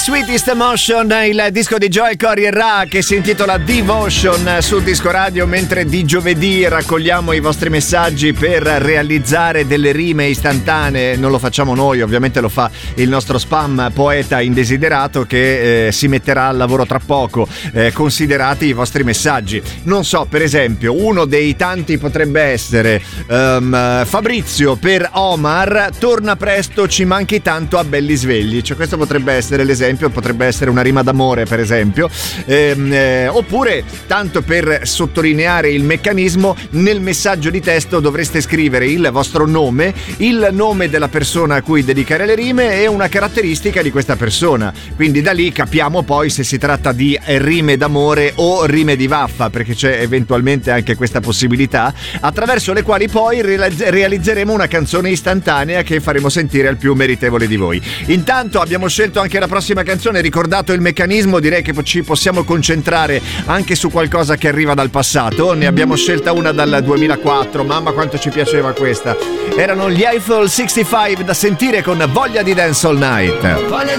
Sweetest Emotion, il disco di Joel Corey e Ra che si intitola Devotion sul Disco Radio, mentre di giovedì raccogliamo i vostri messaggi per realizzare delle rime istantanee. Non lo facciamo noi, ovviamente lo fa il nostro spam poeta indesiderato che si metterà al lavoro tra poco. Considerati i vostri messaggi. Non so, per esempio, uno dei tanti potrebbe essere Fabrizio per Omar, torna presto, ci manchi tanto a belli svegli. Cioè, questo potrebbe essere l'esempio. Potrebbe essere una rima d'amore, per esempio, oppure, tanto per sottolineare il meccanismo, nel messaggio di testo dovreste scrivere il vostro nome, il nome della persona a cui dedicare le rime e una caratteristica di questa persona. Quindi da lì capiamo poi se si tratta di rime d'amore o rime di vaffa, perché c'è eventualmente anche questa possibilità, attraverso le quali poi realizzeremo una canzone istantanea che faremo sentire al più meritevole di voi. Intanto abbiamo scelto anche la prossima canzone, ricordato il meccanismo, direi che ci possiamo concentrare anche su qualcosa che arriva dal passato. Ne abbiamo scelta una dal 2004, mamma quanto ci piaceva questa. Erano gli Eiffel 65 da sentire con Voglia di Dance All Night. Voglia